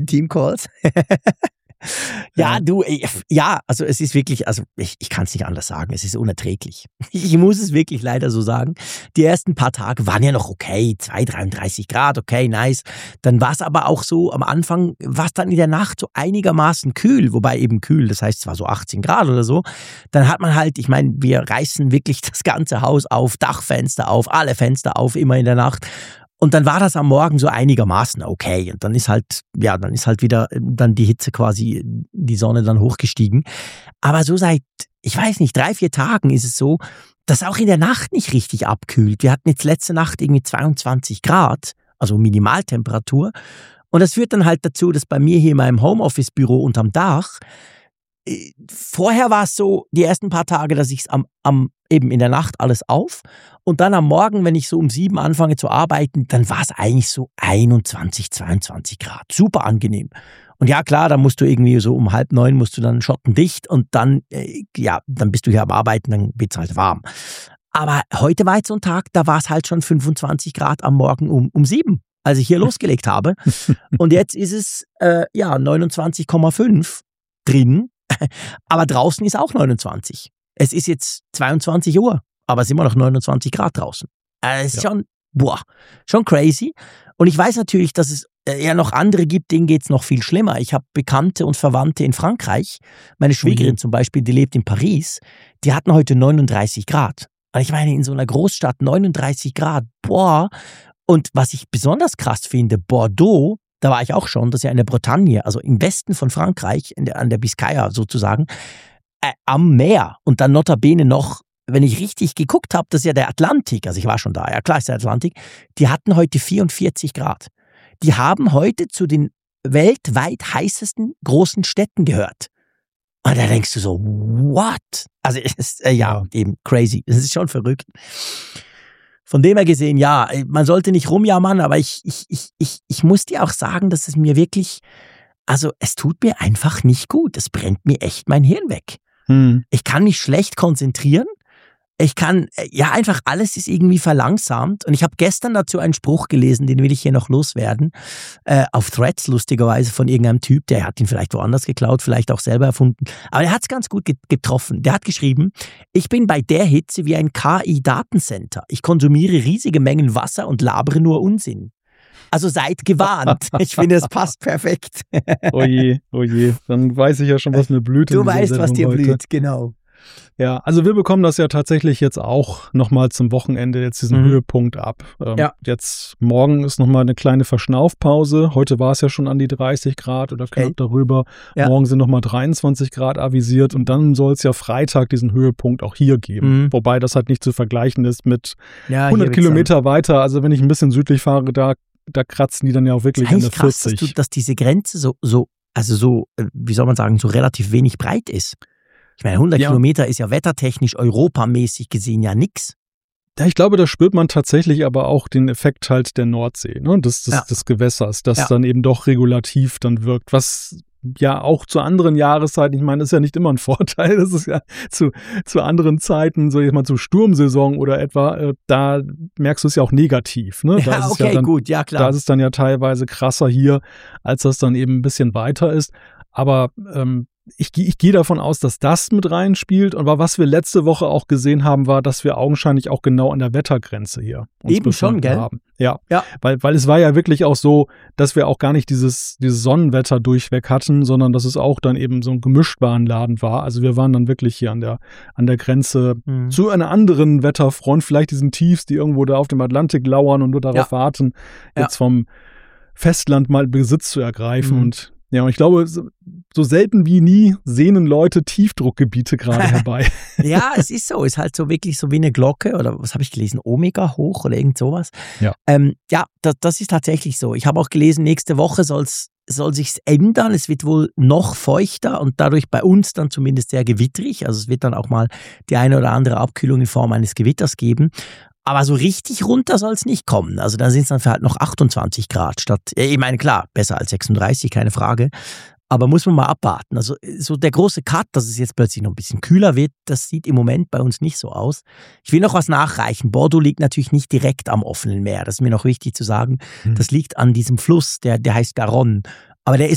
Teamcalls. Also es ist wirklich, also ich kann es nicht anders sagen, es ist unerträglich. Ich muss es wirklich leider so sagen. Die ersten paar Tage waren ja noch okay, 33 Grad, okay, nice. Dann war es aber auch so, am Anfang war es dann in der Nacht so einigermaßen kühl, wobei eben kühl, das heißt zwar so 18 Grad oder so. Dann hat man halt, ich meine, wir reißen wirklich das ganze Haus auf, Dachfenster auf, alle Fenster auf, immer in der Nacht. Und dann war das am Morgen so einigermaßen okay. Und dann ist halt wieder dann die Hitze quasi, die Sonne dann hochgestiegen. Aber so seit, ich weiß nicht, 3-4 Tagen ist es so, dass auch in der Nacht nicht richtig abkühlt. Wir hatten jetzt letzte Nacht irgendwie 22 Grad, also Minimaltemperatur. Und das führt dann halt dazu, dass bei mir hier in meinem Homeoffice-Büro unterm Dach, vorher war es so, die ersten paar Tage, dass ich es eben in der Nacht alles auf und dann am Morgen, wenn ich so um 7 anfange zu arbeiten, dann war es eigentlich so 21, 22 Grad. Super angenehm. Und ja klar, dann musst du irgendwie so um 8:30 musst du dann schottendicht und dann, dann bist du hier am Arbeiten, dann wird es halt warm. Aber heute war jetzt so ein Tag, da war es halt schon 25 Grad am Morgen um 7, als ich hier losgelegt habe. Und jetzt ist es 29,5 drin. Aber draußen ist auch 29. Es ist jetzt 22 Uhr, aber es sind immer noch 29 Grad draußen. Es ist schon crazy. Und ich weiß natürlich, dass es ja noch andere gibt, denen geht es noch viel schlimmer. Ich habe Bekannte und Verwandte in Frankreich. Meine Schwägerin zum Beispiel, die lebt in Paris, die hatten heute 39 Grad. Und ich meine, in so einer Großstadt 39 Grad, boah. Und was ich besonders krass finde, Bordeaux, da war ich auch schon, das ist ja in der Bretagne, also im Westen von Frankreich, an der Biskaya sozusagen, am Meer. Und dann notabene noch, wenn ich richtig geguckt habe, das ist ja der Atlantik, also ich war schon da, ja klar ist der Atlantik, die hatten heute 44 Grad. Die haben heute zu den weltweit heißesten großen Städten gehört. Und da denkst du so, what? Also es ist eben crazy, es ist schon verrückt. Von dem her gesehen, ja, man sollte nicht rumjammern, aber ich muss dir auch sagen, dass es mir wirklich, also es tut mir einfach nicht gut. Es brennt mir echt mein Hirn weg. Ich kann mich schlecht konzentrieren. Ich kann, einfach alles ist irgendwie verlangsamt. Und ich habe gestern dazu einen Spruch gelesen, den will ich hier noch loswerden. Auf Threads, lustigerweise, von irgendeinem Typ, der hat ihn vielleicht woanders geklaut, vielleicht auch selber erfunden. Aber er hat es ganz gut getroffen. Der hat geschrieben, ich bin bei der Hitze wie ein KI-Datencenter. Ich konsumiere riesige Mengen Wasser und labere nur Unsinn. Also seid gewarnt. Ich finde, es passt perfekt. Oje. Dann weiß ich ja schon, was mir blüht. Du weißt, was dir blüht, genau. Ja, also wir bekommen das ja tatsächlich jetzt auch nochmal zum Wochenende jetzt diesen Höhepunkt ab. Jetzt morgen ist nochmal eine kleine Verschnaufpause. Heute war es ja schon an die 30 Grad oder knapp darüber. Ja. Morgen sind nochmal 23 Grad avisiert und dann soll es ja Freitag diesen Höhepunkt auch hier geben. Wobei das halt nicht zu vergleichen ist mit 100 Kilometer weiter. Also wenn ich ein bisschen südlich fahre, da kratzen die dann ja auch wirklich an der 40. Krass, dass diese Grenze so, wie soll man sagen, so relativ wenig breit ist. Ich meine, 100 Kilometer ist ja wettertechnisch europamäßig gesehen ja nix. Ja, ich glaube, da spürt man tatsächlich aber auch den Effekt halt der Nordsee, ne? des Gewässers, das dann eben doch regulativ dann wirkt, was ja auch zu anderen Jahreszeiten, ich meine, das ist ja nicht immer ein Vorteil, das ist ja zu anderen Zeiten, so jetzt mal zur Sturmsaison oder etwa, da merkst du es ja auch negativ. Ne? Da ist gut, ja klar. Da ist es dann ja teilweise krasser hier, als das dann eben ein bisschen weiter ist, aber ich gehe davon aus, dass das mit reinspielt. Und was wir letzte Woche auch gesehen haben, war, dass wir augenscheinlich auch genau an der Wettergrenze hier uns eben schon, gell? Haben. Ja. Weil es war ja wirklich auch so, dass wir auch gar nicht dieses Sonnenwetter durchweg hatten, sondern dass es auch dann eben so ein Gemischtwarenladen war. Also wir waren dann wirklich hier an der Grenze zu einer anderen Wetterfront, vielleicht diesen Tiefs, die irgendwo da auf dem Atlantik lauern und nur darauf warten, jetzt vom Festland mal Besitz zu ergreifen. Und ich glaube, so selten wie nie sehnen Leute Tiefdruckgebiete gerade herbei. Ja, es ist so. Es ist halt so wirklich so wie eine Glocke oder was habe ich gelesen? Omega hoch oder irgend sowas. Ja, das ist tatsächlich so. Ich habe auch gelesen, nächste Woche soll sich's ändern. Es wird wohl noch feuchter und dadurch bei uns dann zumindest sehr gewitterig. Also es wird dann auch mal die eine oder andere Abkühlung in Form eines Gewitters geben. Aber so richtig runter soll es nicht kommen. Also dann sind es dann halt noch 28 Grad statt, ich meine klar, besser als 36, keine Frage. Aber muss man mal abwarten. Also so der große Cut, dass es jetzt plötzlich noch ein bisschen kühler wird, das sieht im Moment bei uns nicht so aus. Ich will noch was nachreichen. Bordeaux liegt natürlich nicht direkt am offenen Meer. Das ist mir noch wichtig zu sagen. Das liegt an diesem Fluss, der heißt Garonne. Aber der ist